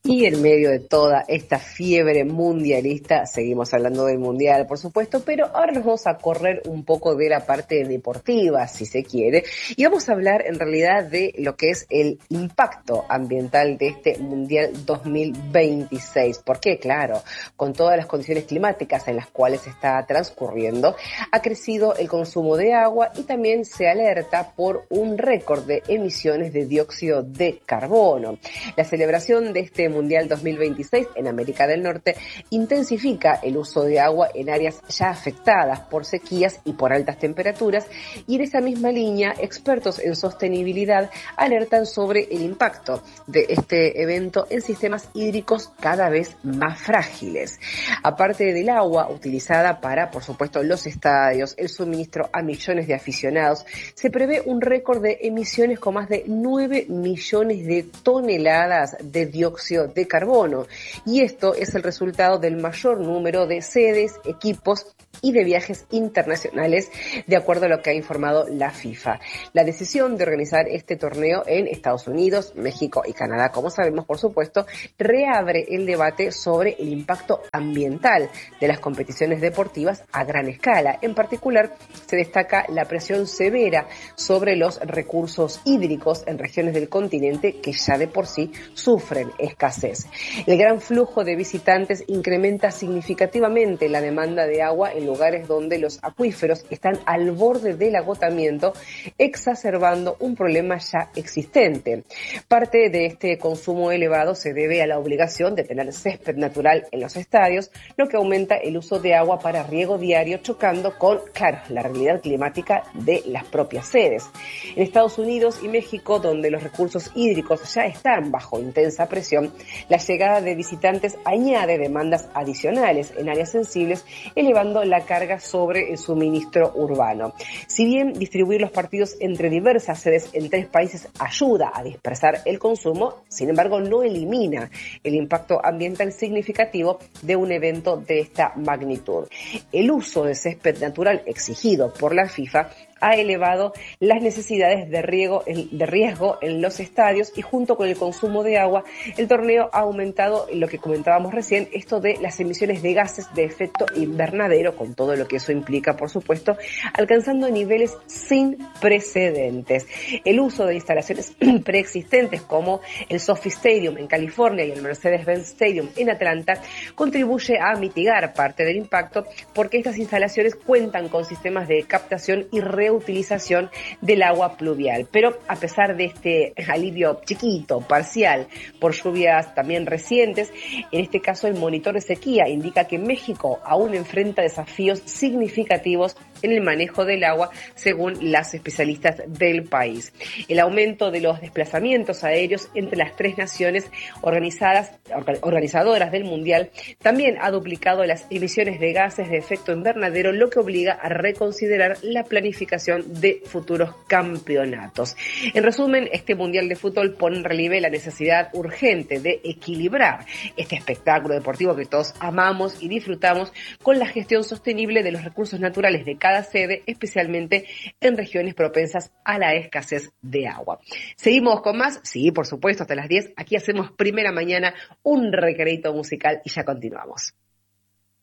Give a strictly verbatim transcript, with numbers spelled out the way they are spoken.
Y en medio de toda esta fiebre mundialista, seguimos hablando del mundial, por supuesto, pero ahora nos vamos a correr un poco de la parte deportiva, si se quiere, y vamos a hablar en realidad de lo que es el impacto ambiental de este mundial dos mil veintiséis. Porque, claro, con todas las condiciones climáticas en las cuales está transcurriendo, ha crecido el consumo de agua y también se alerta por un récord de emisiones de dióxido de carbono. La celebración de este Mundial dos mil veintiséis en América del Norte intensifica el uso de agua en áreas ya afectadas por sequías y por altas temperaturas, y en esa misma línea expertos en sostenibilidad alertan sobre el impacto de este evento en sistemas hídricos cada vez más frágiles. Aparte del agua utilizada para, por supuesto, los estadios, el suministro a millones de aficionados, se prevé un récord de emisiones con más de nueve millones de toneladas de dióxido de carbono, y esto es el resultado del mayor número de sedes, equipos y de viajes internacionales, de acuerdo a lo que ha informado la FIFA. La decisión de organizar este torneo en Estados Unidos, México y Canadá, como sabemos, por supuesto, reabre el debate sobre el impacto ambiental de las competiciones deportivas a gran escala. En particular, se destaca la presión severa sobre los recursos hídricos en regiones del continente que ya de por sí sufren escasez. El gran flujo de visitantes incrementa significativamente la demanda de agua en lugares donde los acuíferos están al borde del agotamiento, exacerbando un problema ya existente. Parte de este consumo elevado se debe a la obligación de tener césped natural en los estadios, lo que aumenta el uso de agua para riego diario, chocando con, claro, la realidad climática de las propias sedes. En Estados Unidos y México, donde los recursos hídricos ya están bajo intensa presión, la llegada de visitantes añade demandas adicionales en áreas sensibles, elevando la carga sobre el suministro urbano. Si bien distribuir los partidos entre diversas sedes en tres países ayuda a dispersar el consumo, sin embargo no elimina el impacto ambiental significativo de un evento de esta magnitud. El uso de césped natural exigido por la FIFA ha elevado las necesidades de riego, de riesgo en los estadios, y junto con el consumo de agua, el torneo ha aumentado lo que comentábamos recién, esto de las emisiones de gases de efecto invernadero, con todo lo que eso implica, por supuesto, alcanzando niveles sin precedentes. El uso de instalaciones preexistentes como el SoFi Stadium en California y el Mercedes-Benz Stadium en Atlanta contribuye a mitigar parte del impacto, porque estas instalaciones cuentan con sistemas de captación y reutilización del agua pluvial. Pero a pesar de este alivio chiquito, parcial, por lluvias también recientes, en este caso el monitor de sequía indica que México aún enfrenta desafíos significativos en el manejo del agua, según las especialistas del país. El aumento de los desplazamientos aéreos entre las tres naciones organizadas, organizadoras del Mundial también ha duplicado las emisiones de gases de efecto invernadero, lo que obliga a reconsiderar la planificación de futuros campeonatos. En resumen, este Mundial de Fútbol pone en relieve la necesidad urgente de equilibrar este espectáculo deportivo que todos amamos y disfrutamos con la gestión sostenible de los recursos naturales de cada sede, especialmente en regiones propensas a la escasez de agua. ¿Seguimos con más? Sí, por supuesto, hasta las diez. Aquí hacemos Primera Mañana, un recreito musical y ya continuamos.